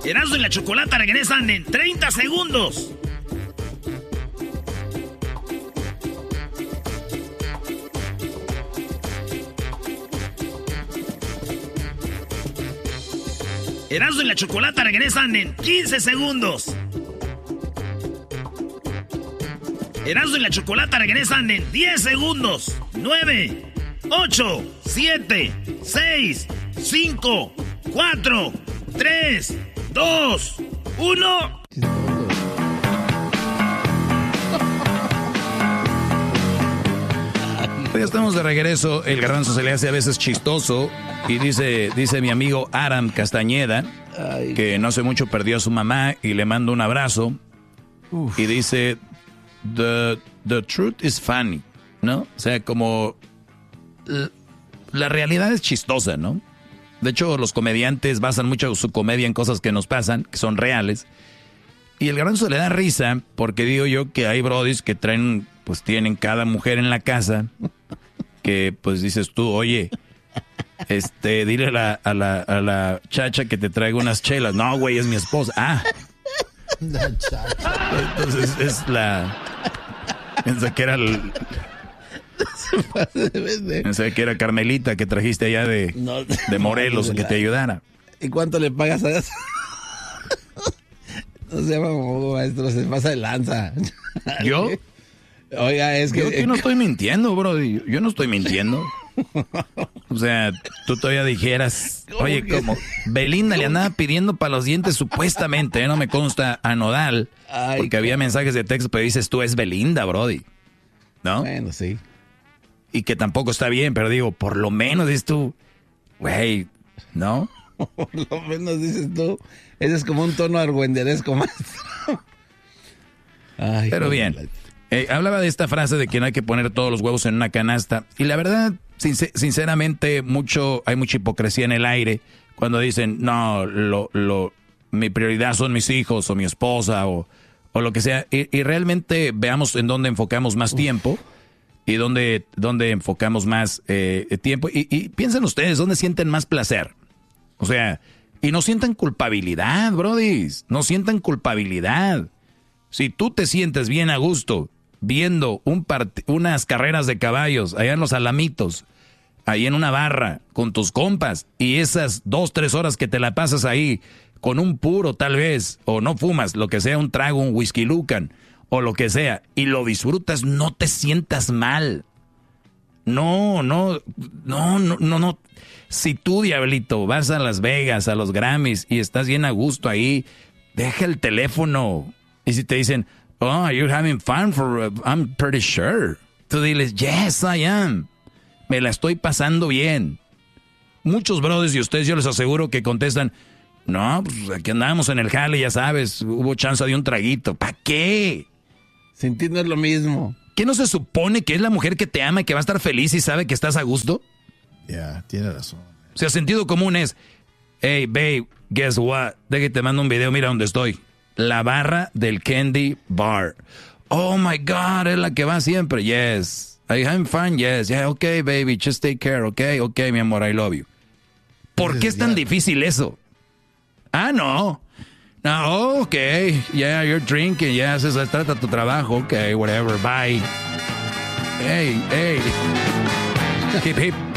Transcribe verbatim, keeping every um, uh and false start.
Erasmo y la Chocolata regresan en treinta segundos. Erasmo y la Chocolata regresan en quince segundos. Erasmo y la Chocolata regresan en diez segundos. nueve, ocho, siete, seis, cinco, cuatro, tres, dos, uno. Ya estamos de regreso. El garbanzo se le hace a veces chistoso. Y dice, dice mi amigo Aram Castañeda, Ay. que no hace mucho perdió a su mamá y le mando un abrazo. Uf. Y dice, the, the truth is funny, ¿no? O sea, como la realidad es chistosa, ¿no? De hecho, los comediantes basan mucho su comedia en cosas que nos pasan, que son reales. Y el garbanzo le da risa porque digo yo que hay brodis que traen, pues tienen cada mujer en la casa, que pues dices tú, oye... Este, dile a la, a, la, a la chacha que te traiga unas chelas. No, güey, es mi esposa. Ah. La chacha. Entonces es la... Pensé que era... El, pensé que era Carmelita que trajiste allá de, no, de Morelos, no, que te ayudara. ¿Y cuánto le pagas a eso? No se llama maestro, se pasa de lanza. ¿Yo? Oiga, es que... Yo, yo no estoy mintiendo, bro. Yo no estoy mintiendo. O sea, tú todavía dijeras, oye, como Belinda le andaba pidiendo para los dientes supuestamente, ¿eh? No me consta a Nodal, Ay, porque había mensajes de texto, pero dices tú es Belinda, brody, ¿no? Bueno, sí. Y que tampoco está bien, pero digo, por lo menos dices tú, güey, ¿no? Por lo menos dices tú, ese es como un tono argüenderesco más. Ay, pero bien. Eh, hablaba de esta frase de que no hay que poner todos los huevos en una canasta. Y la verdad, sincer- sinceramente, mucho hay mucha hipocresía en el aire cuando dicen, no, lo, lo, mi prioridad son mis hijos o mi esposa o, o lo que sea. Y, y realmente veamos en dónde enfocamos más tiempo y dónde, dónde enfocamos más eh, tiempo. Y, y piensen ustedes, ¿dónde sienten más placer? O sea, y no sientan culpabilidad, brodis. No sientan culpabilidad. Si tú te sientes bien a gusto viendo un part- unas carreras de caballos allá en los Alamitos, ahí en una barra con tus compas, y esas dos, tres horas que te la pasas ahí con un puro tal vez, o no fumas, lo que sea, un trago, un whisky lucan, o lo que sea, y lo disfrutas, no te sientas mal. No, no, no, no, no, no. Si tú, diablito, vas a Las Vegas, a los Grammys, y estás bien a gusto ahí, deja el teléfono. Y si te dicen, oh, you're having fun for, uh, I'm pretty sure. Tú diles, yes, I am. Me la estoy pasando bien. Muchos brothers y ustedes, yo les aseguro que contestan, no, pues aquí andamos en el jale, ya sabes, hubo chance de un traguito. ¿Para qué? Sin ti no es lo mismo. ¿Qué no se supone que es la mujer que te ama y que va a estar feliz y sabe que estás a gusto? Ya, yeah, tiene razón. O sea, sentido común es, hey, babe, guess what? De que te mando un video, mira dónde estoy. La barra del Candy Bar. Oh my God, es la que va siempre. Yes. I having fun, yes. Yeah, okay, baby, just take care, okay, okay, mi amor, I love you. ¿Por qué es tan difícil eso? Ah, no. No, okay, yeah, you're drinking, yeah, se trata tu trabajo, okay, whatever, bye. Hey, hey. Hip, hip.